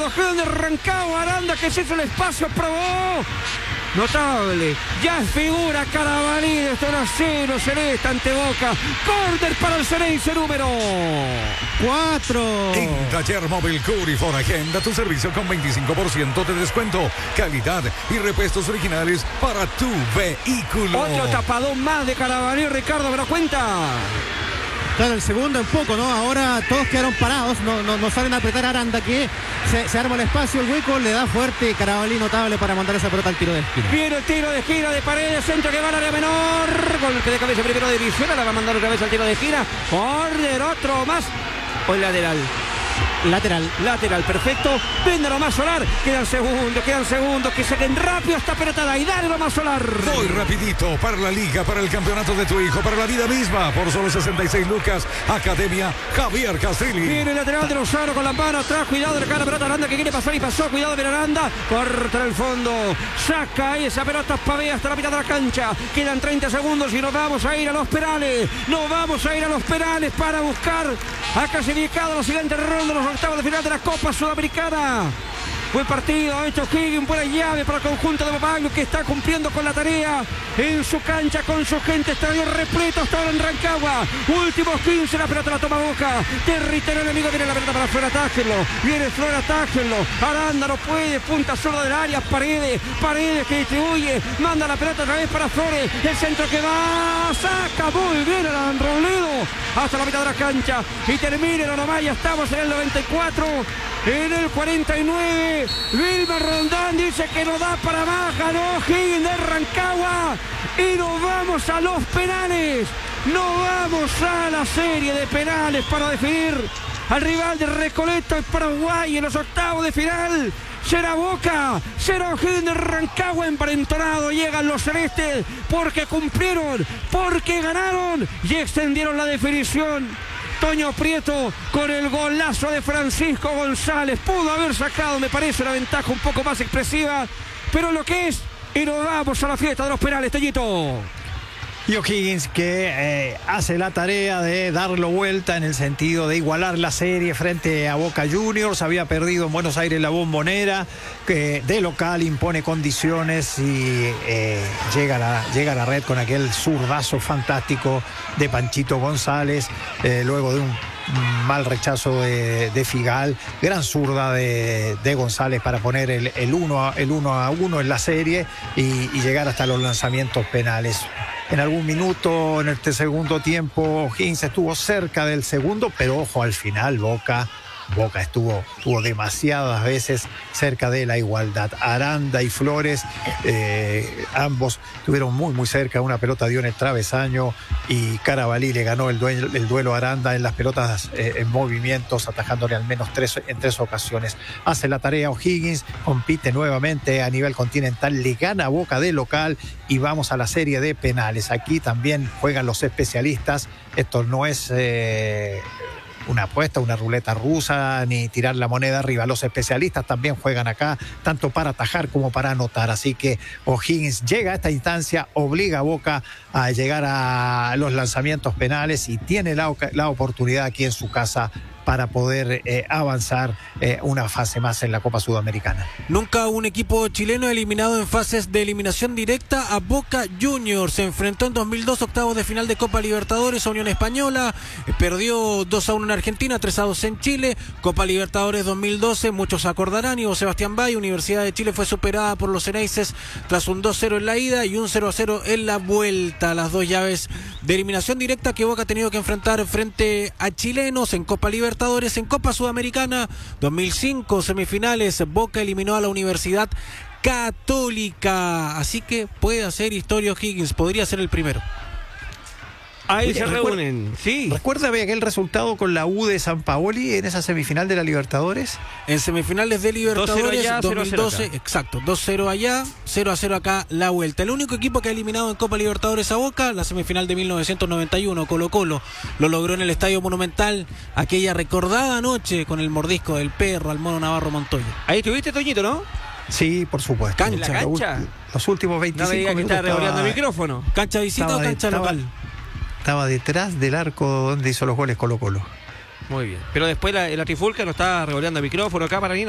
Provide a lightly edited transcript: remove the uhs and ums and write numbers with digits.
O'Higgins de Rancagua. Aranda que se hizo el espacio, probó. Notable, ya es figura Carabalí de 0-0 Celeste ante Boca. Córner para el Ceneice número 4. En Taller Móvil Curifón agenda tu servicio con 25% de descuento, calidad y repuestos originales para tu vehículo. Otro tapadón más de Carabalí, Ricardo, pero cuenta. Claro, el segundo en poco, ¿no? Ahora todos quedaron parados, no salen a apretar a Aranda, que se arma el espacio, el hueco, le da fuerte Carabalí, notable para mandar esa pelota al tiro de esquina. Viene el tiro de esquina de Paredes, centro que va al área menor, golpe de cabeza primero de Brizuela, la va a mandar otra vez al tiro de esquina, córner, otro más, o el lateral. Lateral, perfecto. Venga nomás Solar. Quedan segundos. Que saquen rápido esta pelotada. Y dale nomás Solar. Voy rapidito para la liga, para el campeonato de tu hijo, para la vida misma. Por solo 66 lucas. Academia Javier Castrilli. Viene el lateral de Lozano con la mano atrás. Cuidado de la cara pelota Aranda que quiere pasar y pasó. Cuidado de Aranda. Corta el fondo. Saca esa pelota. Pavea hasta la mitad de la cancha. Quedan 30 segundos y nos vamos a ir a los penales. Para buscar a clasificado la siguiente ronda. Los octavos de final de la Copa Sudamericana. Buen partido, ha hecho O'Higgins, buena llave para el conjunto de Bobaglio que está cumpliendo con la tarea en su cancha, con su gente, estadio repleto hasta ahora en Rancagua. Últimos 15, la pelota la toma Boca. Territorio enemigo, viene la pelota para Flor, atájenlo. Viene Flor, atájenlo. Aranda no puede, punta zurda del área, Paredes que distribuye, manda la pelota otra vez para Flores. El centro que va, saca muy bien a Robledo hasta la mitad de la cancha. Y termina nomás, ya estamos en el 94. En el 49, Wilmer Rondán dice que no da para más, ganó O'Higgins de Rancagua y nos vamos a los penales. Nos vamos a la serie de penales para definir al rival de Recoleta y Paraguay en los octavos de final. Será Boca, será O'Higgins de Rancagua emparentonado. Llegan los celestes porque cumplieron, porque ganaron y extendieron la definición. Toño Prieto con el golazo de Francisco González. Pudo haber sacado, me parece, una ventaja un poco más expresiva. Pero lo que es, y nos vamos a la fiesta de los penales, Toñito. Y O'Higgins que hace la tarea de darlo vuelta en el sentido de igualar la serie frente a Boca Juniors. Había perdido en Buenos Aires la Bombonera, que de local impone condiciones y llega a la red con aquel zurdazo fantástico de Panchito González, luego de un mal rechazo de Figal, gran zurda de González para poner el 1-1 en la serie y llegar hasta los lanzamientos penales. En algún minuto en este segundo tiempo O'Higgins estuvo cerca del segundo, pero ojo, al final Boca estuvo demasiadas veces cerca de la igualdad. Aranda y Flores, ambos estuvieron muy cerca. Una pelota dio en el travesaño y Carabalí le ganó el duelo a Aranda en las pelotas en movimientos, atajándole al menos en tres ocasiones. Hace la tarea O'Higgins, compite nuevamente a nivel continental, le gana a Boca de local y vamos a la serie de penales. Aquí también juegan los especialistas. Esto no es una apuesta, una ruleta rusa, ni tirar la moneda arriba. Los especialistas también juegan acá, tanto para atajar como para anotar. Así que O'Higgins llega a esta instancia, obliga a Boca a llegar a los lanzamientos penales y tiene la oportunidad aquí en su casa para poder avanzar una fase más en la Copa Sudamericana. Nunca un equipo chileno eliminado en fases de eliminación directa a Boca Juniors. Se enfrentó en 2002 octavos de final de Copa Libertadores a Unión Española, perdió 2-1 en Argentina, 3-2 en Chile. Copa Libertadores 2012, muchos acordarán, Ivo Sebastián Bay, Universidad de Chile fue superada por los Ceneices tras un 2-0 en la ida y un 0-0 en la vuelta. Las dos llaves de eliminación directa que Boca ha tenido que enfrentar frente a chilenos en Copa Libertadores. En Copa Sudamericana 2005 semifinales, Boca eliminó a la Universidad Católica, así que puede hacer historia O'Higgins, podría ser el primero. Ahí se reúnen, sí. ¿Recuerda aquel resultado con la U de San Paoli en esa semifinal de la Libertadores? En semifinales de Libertadores allá, 2012, exacto, 2-0 allá, 0-0 acá, la vuelta. El único equipo que ha eliminado en Copa Libertadores a Boca, la semifinal de 1991, Colo-Colo, lo logró en el Estadio Monumental, aquella recordada noche con el mordisco del perro al Mono Navarro Montoya. Ahí estuviste, Toñito, ¿no? Sí, por supuesto. Cancha. ¿En la cancha? Los últimos 25 no me diga que minutos está revoleando el micrófono. ¿Cancha visita o cancha local? Estaba detrás del arco donde hizo los goles Colo-Colo. Muy bien. Pero después la trifulca no está revoleando el micrófono acá para mí.